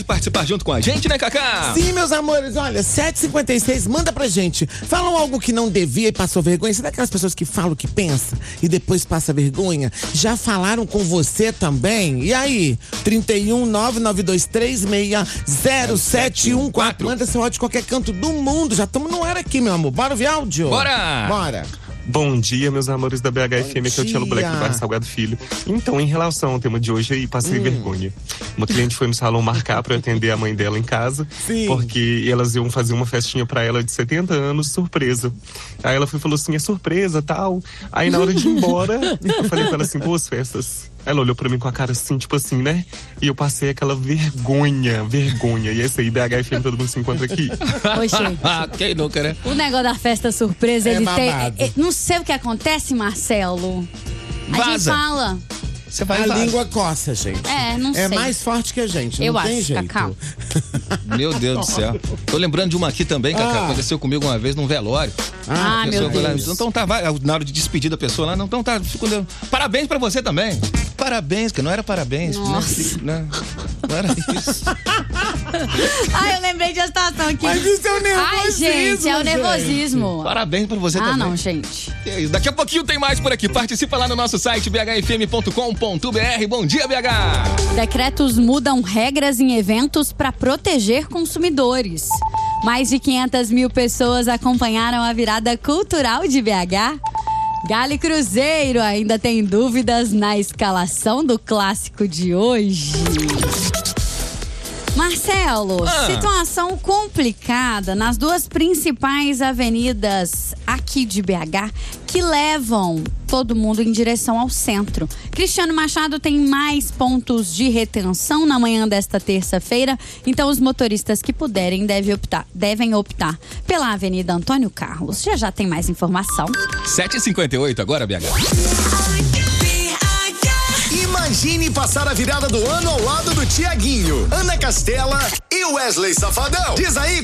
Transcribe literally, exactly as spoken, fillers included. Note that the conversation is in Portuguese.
Participar junto com a gente, né, Cacá? Sim, meus amores, olha, sete e cinquenta e seis, manda pra gente. Falam algo que não devia e passou vergonha. Você é daquelas pessoas que falam o que pensa e depois passa vergonha? Já falaram com você também? E aí? trinta e um, nove nove dois três seis zero sete um quatro. Manda seu áudio de qualquer canto do mundo. Já estamos no ar aqui, meu amor. Bora ouvir áudio? Bora! Bora! Bom dia, meus amores da B H F M, aqui é o Tielo Black do Bairro Salgado Filho. Então, em relação ao tema de hoje, aí passei hum. vergonha. Uma cliente foi no salão marcar pra atender a mãe dela em casa. Sim. Porque elas iam fazer uma festinha pra ela de setenta anos, surpresa. Aí ela foi, falou assim, é surpresa, tal. Aí na hora de ir embora, eu falei pra ela assim, boas festas. Ela olhou pra mim com a cara assim, tipo assim, né? E eu passei aquela vergonha, vergonha. E é isso aí, B H F M, todo mundo se encontra aqui. Oxe, Ah, quem nunca, né? o negócio da festa surpresa, É ele babado. tem... é- Não sei o que acontece, Marcelo. A gente Vaza. fala. Você vai A lá. língua coça, gente. É, não É sei. mais forte que a gente, não Eu tem acho, jeito. Cacau. Meu Deus do céu. Tô lembrando de uma aqui também, Cacá. Ah. Aconteceu comigo uma vez num velório. Ah, A meu pessoa foi lá, Deus. Então tá, vai, na hora de despedir da pessoa lá, não, então tá, fico dando. Parabéns pra você também. Parabéns, que não era parabéns. Nossa. Não, não, não era isso. Ai, eu lembrei de uma situação aqui. Mas isso é o nervosismo, Ai, gente, é o gente. nervosismo. Parabéns pra você Ah, também. não, gente. Que é isso. Daqui a pouquinho tem mais por aqui. Participa lá no nosso site b h f m ponto com ponto b r. Bom dia, B H! Decretos mudam regras em eventos para proteger consumidores. Mais de quinhentas mil pessoas acompanharam a virada cultural de B H. Galo e Cruzeiro ainda tem dúvidas na escalação do clássico de hoje. Marcelo, Ah. situação complicada nas duas principais avenidas aqui de B H que levam todo mundo em direção ao centro. Cristiano Machado tem mais pontos de retenção na manhã desta terça-feira, então os motoristas que puderem devem optar, devem optar pela Avenida Antônio Carlos. Já já tem mais informação. sete e cinquenta e oito agora, B H. Imagine passar a virada do ano ao lado do Tiaguinho, Ana Castela e Wesley Safadão. Diz aí